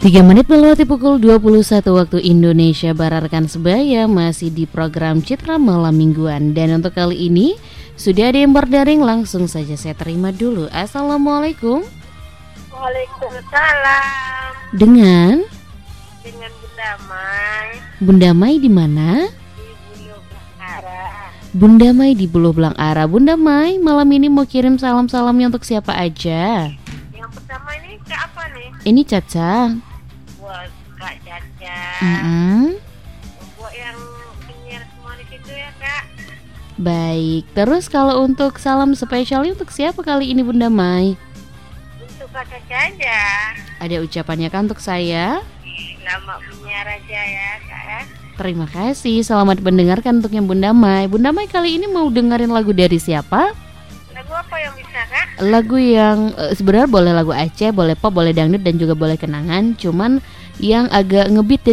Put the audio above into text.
3 menit melewati pukul 21 waktu Indonesia Barat, rekan sebaya masih di program Citra Malam Mingguan. Dan untuk kali ini sudah ada yang berdaring, langsung saja saya terima dulu. Assalamualaikum. Waalaikumsalam. Dengan Bunda Mai. Bunda Mai di mana? Di Buluh Belang Ara. Bunda Mai di Buluh Belang Ara. Bunda Mai malam ini mau kirim salam-salamnya untuk siapa aja? Yang pertama ini ke apa nih? Ini Caca. Buat Kak Caca. Buat yang penyiar semua di situ ya Kak. Baik, terus kalau untuk salam spesialnya untuk siapa kali ini Bunda Mai? Untuk Kak Caca aja. Ada ucapannya kan untuk saya? Nama penyiar aja ya Kak ya. Terima kasih, selamat mendengarkan untuk yang Bunda Mai. Bunda Mai kali ini mau dengerin lagu dari siapa? Lagu apa yang bisa Kak? Lagu yang sebenarnya boleh lagu Aceh, boleh pop, boleh dangdut dan juga boleh kenangan. Cuman yang agak ngebeat